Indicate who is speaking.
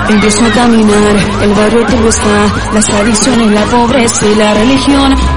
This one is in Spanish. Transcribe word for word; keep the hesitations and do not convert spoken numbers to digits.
Speaker 1: Empiezo a caminar, el barrio tuyo está, las adicciones, la pobreza y la religión.